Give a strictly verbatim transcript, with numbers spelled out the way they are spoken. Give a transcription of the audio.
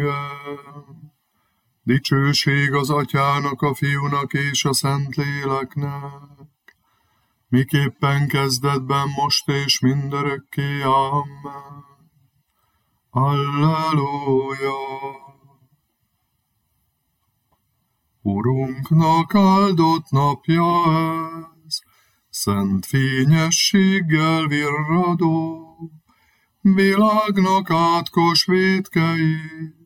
Dicsőség az Atyának, a Fiúnak és a Szentléleknek, miképpen kezdetben, most és mindörökké. Amen. Alleluja! Urunknak áldott napja ez, szent fényességgel virradó, világnak átkos vétkei,